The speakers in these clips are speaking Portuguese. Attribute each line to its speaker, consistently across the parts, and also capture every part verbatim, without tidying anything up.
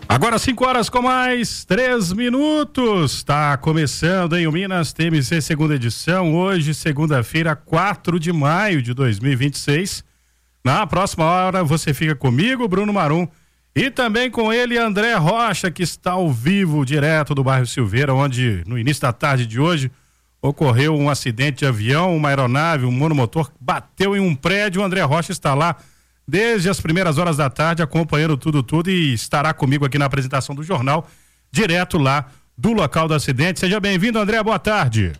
Speaker 1: Agora cinco horas com mais três minutos. Está começando em Minas T M C segunda edição. Hoje, segunda-feira, quatro de maio de dois mil e vinte e seis. Na próxima hora você fica comigo, Bruno Marum, e também com ele, André Rocha, que está ao vivo, direto do bairro Silveira, onde no início da tarde de hoje ocorreu um acidente de avião, uma aeronave, um monomotor bateu em um prédio. O André Rocha está lá desde as primeiras horas da tarde, acompanhando tudo, tudo, e estará comigo aqui na apresentação do jornal, direto lá do local do acidente. Seja bem-vindo, André, boa tarde.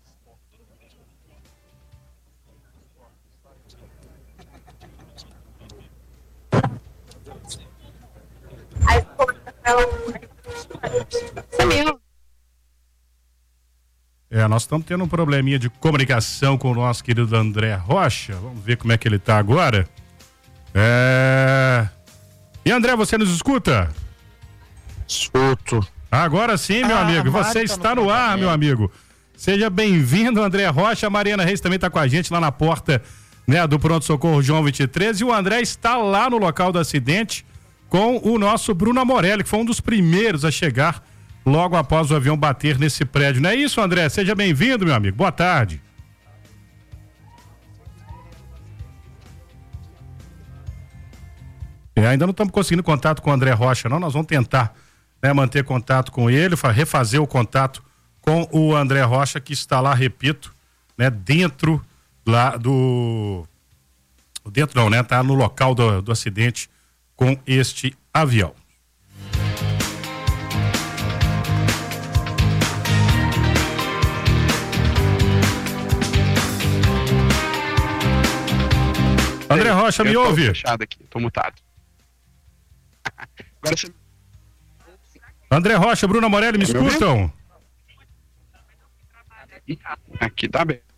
Speaker 1: É, nós estamos tendo um probleminha de comunicação com o nosso querido André Rocha. Vamos ver como é que ele está agora. É... E André, você nos escuta?
Speaker 2: Escuto.
Speaker 1: Agora sim, meu ah, amigo, você está no ar, meu amigo. Seja bem-vindo, André Rocha. A Mariana Reis também está com a gente lá na porta, né, do pronto-socorro João vinte e três, e o André está lá no local do acidente com o nosso Bruno Amorelli, que foi um dos primeiros a chegar logo após o avião bater nesse prédio. Não é isso, André? Seja bem-vindo, meu amigo. Boa tarde. É, ainda não estamos conseguindo contato com o André Rocha, não. Nós vamos tentar, né, manter contato com ele, refazer o contato com o André Rocha, que está lá, repito, né, dentro lá do... Dentro não, né? Está no local do, do acidente com este avião. André Rocha, me ouve?
Speaker 2: Fechado aqui, tô mutado. Agora você...
Speaker 1: André Rocha, Bruno Amorelli, me escutam?
Speaker 2: Aqui tá bem.